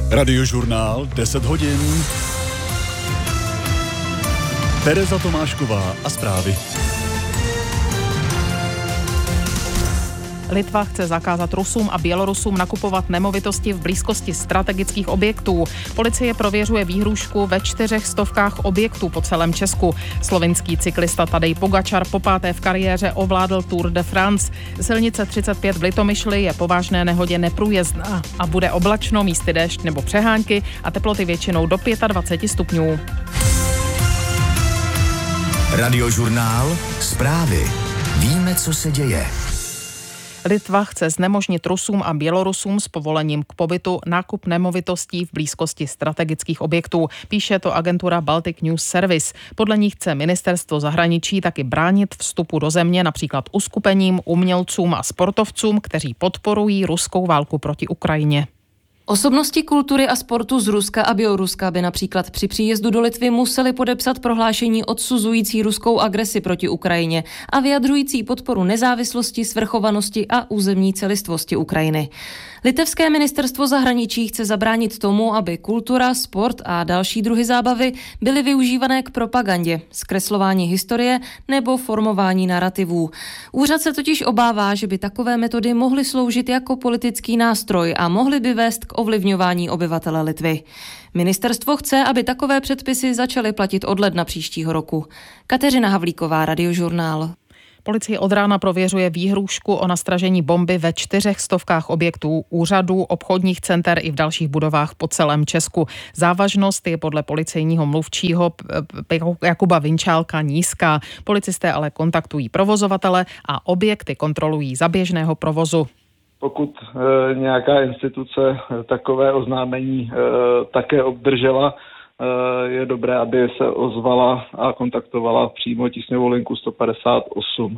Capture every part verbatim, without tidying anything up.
Radiožurnál deset hodin. Tereza Tomášková a zprávy. Litva chce zakázat Rusům a Bělorusům nakupovat nemovitosti v blízkosti strategických objektů. Policie prověřuje výhrůžku ve čtyřech stovkách objektů po celém Česku. Slovinský cyklista Tadej Pogačar po páté v kariéře ovládl Tour de France. Silnice třicet pět v Litomyšli je po vážné nehodě neprůjezdná a bude oblačno, místy déšť nebo přehánky a teploty většinou do dvacet pět stupňů. Radiožurnál zprávy. Víme, co se děje. Litva chce znemožnit Rusům a Bělorusům s povolením k pobytu nákup nemovitostí v blízkosti strategických objektů. Píše to agentura Baltic News Service. Podle ní chce ministerstvo zahraničí taky bránit vstupu do země například uskupením, umělcům a sportovcům, kteří podporují ruskou válku proti Ukrajině. Osobnosti kultury a sportu z Ruska a Běloruska by například při příjezdu do Litvy museli podepsat prohlášení odsuzující ruskou agresi proti Ukrajině a vyjadřující podporu nezávislosti, svrchovanosti a územní celistvosti Ukrajiny. Litevské ministerstvo zahraničí chce zabránit tomu, aby kultura, sport a další druhy zábavy byly využívané k propagandě, zkreslování historie nebo formování narrativů. Úřad se totiž obává, že by takové metody mohly sloužit jako politický nástroj a mohly by vést k ovlivňování obyvatele Litvy. Ministerstvo chce, aby takové předpisy začaly platit od ledna příštího roku. Kateřina Havlíková, Radiožurnál. Policie od rána prověřuje výhrůžku o nastražení bomby ve čtyřech stovkách objektů, úřadů, obchodních center i v dalších budovách po celém Česku. Závažnost je podle policejního mluvčího Jakuba Vinčálka nízká. Policisté ale kontaktují provozovatele a objekty kontrolují za běžného provozu. Pokud e, nějaká instituce e, takové oznámení e, také obdržela, e, je dobré, aby se ozvala a kontaktovala přímo tísňovou linku sto padesát osm.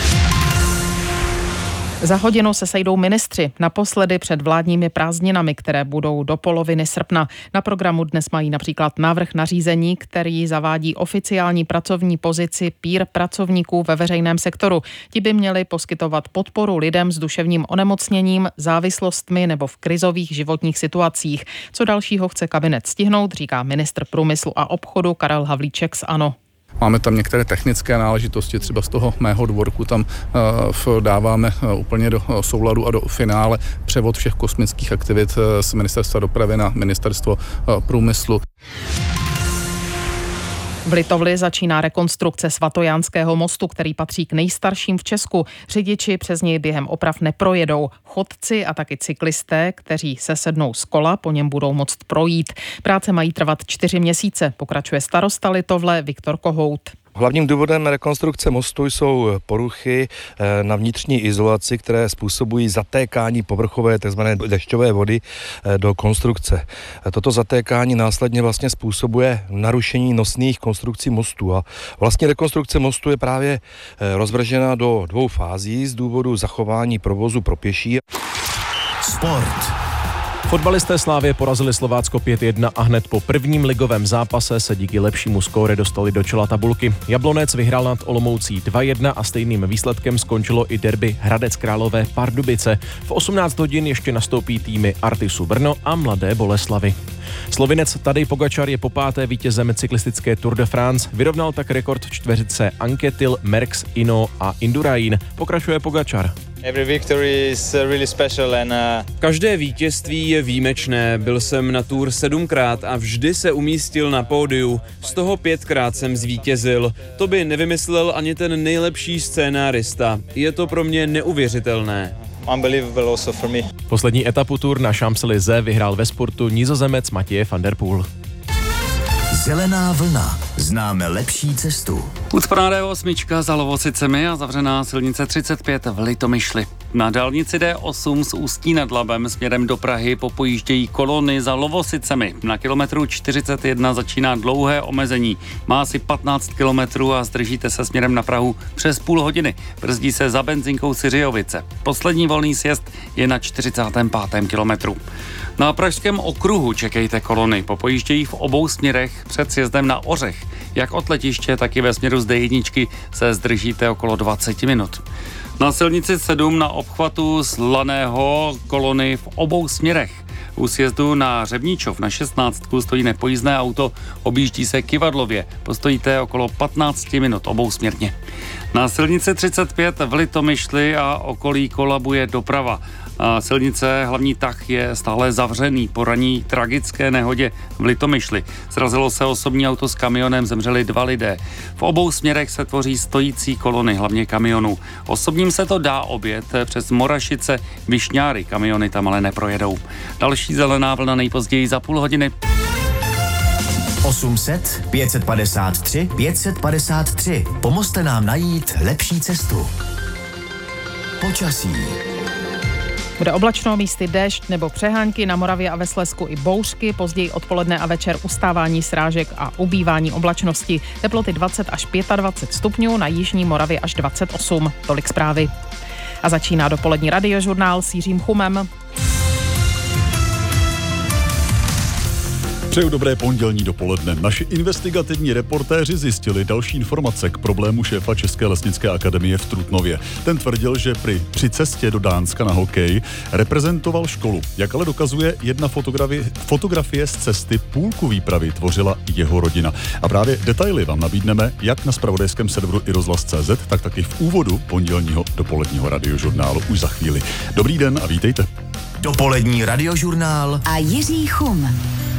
Za hodinu se sejdou ministři, naposledy před vládními prázdninami, které budou do poloviny srpna. Na programu dnes mají například návrh nařízení, který zavádí oficiální pracovní pozici peer pracovníků ve veřejném sektoru. Ti by měli poskytovat podporu lidem s duševním onemocněním, závislostmi nebo v krizových životních situacích. Co dalšího chce kabinet stihnout, říká ministr průmyslu a obchodu Karel Havlíček z ANO. Máme tam některé technické náležitosti, třeba z toho mého dvorku tam uh, dáváme uh, úplně do uh, souladu a do finále převod všech kosmických aktivit uh, z ministerstva dopravy na ministerstvo uh, průmyslu. V Litovli začíná rekonstrukce Svatojánského mostu, který patří k nejstarším v Česku. Řidiči přes něj během oprav neprojedou. Chodci a taky cyklisté, kteří se sednou z kola, po něm budou moct projít. Práce mají trvat čtyři měsíce, pokračuje starosta Litovle Viktor Kohout. Hlavním důvodem rekonstrukce mostu jsou poruchy na vnitřní izolaci, které způsobují zatékání povrchové tzv. Dešťové vody do konstrukce. Toto zatékání následně vlastně způsobuje narušení nosných konstrukcí mostu a vlastně rekonstrukce mostu je právě rozvržena do dvou fází z důvodu zachování provozu pro pěší. Sport. Fotbalisté Slávie porazili Slovácko pět jedna a hned po prvním ligovém zápase se díky lepšímu skóre dostali do čela tabulky. Jablonec vyhrál nad Olomoucí dva jedna a stejným výsledkem skončilo i derby Hradec Králové Pardubice. V osmnáct hodin ještě nastoupí týmy Artisu Brno a Mladé Boleslavi. Slovinec Tadej Pogačar je po páté vítězem cyklistické Tour de France. Vyrovnal tak rekord čtveřice Anquetil, Merckx, Ino a Indurain. Pokračuje Pogačar. Každé vítězství je výjimečné. Byl jsem na Tour sedmkrát a vždy se umístil na pódiu. Z toho pětkrát jsem zvítězil. To by nevymyslel ani ten nejlepší scénárista. Je to pro mě neuvěřitelné. Poslední etapu Tour na Champs-Élysées vyhrál ve spurtu Nizozemec Mathieu van der Poel. Zelená vlna. Známe lepší cestu. Ucpaná D osm za Lovosicemi a zavřená silnice třicet pět v Litomyšli. Na dálnici D osm z Ústí nad Labem směrem do Prahy popojíždějí kolony za Lovosicemi. Na kilometru čtyřicet jedna začíná dlouhé omezení. Má asi patnáct kilometrů a zdržíte se směrem na Prahu přes půl hodiny. Brzdí se za benzinkou Syřiovice. Poslední volný sjezd je na čtyřicátém pátém kilometru. Na Pražském okruhu čekejte kolony. Popojíždějí v obou směrech před sjezdem na Ořech. Jak od letiště, tak i ve směru z D jedna se zdržíte okolo dvacet minut. Na silnici sedm na obchvatu z Laného kolony v obou směrech. U sjezdu na Řevníčov na šestnáctku stojí nepojízdné auto, objíždí se kyvadlově. Postojíte okolo patnáct minut obousměrně. Na silnici třicet pět v Litomyšli a okolí kolabuje doprava. A silnice hlavní tah je stále zavřený po ranní tragické nehodě v Litomyšli. Srazilo se osobní auto s kamionem, zemřeli dva lidé. V obou směrech se tvoří stojící kolony, hlavně kamionů. Osobním se to dá objet přes Morašice, Višňáry, kamiony tam ale neprojedou. Další zelená vlna nejpozději za půl hodiny. osm set, pět set padesát tři, pět set padesát tři. Pomozte nám najít lepší cestu. Počasí. Bude oblačno, místy déšť nebo přehánky, na Moravě a ve Slezsku i bouřky, později odpoledne a večer ustávání srážek a ubývání oblačnosti. Teploty dvacet až dvacet pět stupňů, na jižní Moravě až dvacet osm. Tolik zprávy. A začíná dopolední radiožurnál s Jiřím Chumem. Přeju dobré pondělní dopoledne. Naši investigativní reportéři zjistili další informace k problému šéfa České lesnické akademie v Trutnově. Ten tvrdil, že při, při cestě do Dánska na hokej reprezentoval školu. Jak ale dokazuje jedna fotografie, fotografie z cesty, půlku výpravy tvořila jeho rodina. A právě detaily vám nabídneme jak na zpravodajském serveru i rozhlas tečka cé zet, tak taky v úvodu pondělního dopoledního radiožurnálu už za chvíli. Dobrý den a vítejte. Dopolední radiožurnál a Jiří Chum.